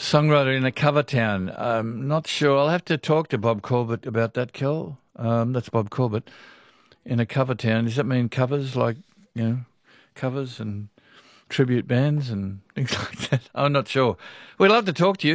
Songwriter in a cover town. Not sure. I'll have to talk to Bob Corbett about that, Kel. That's Bob Corbett. In a cover town. Does that mean covers, like, covers and tribute bands and things like that? I'm not sure. We'd love to talk to you.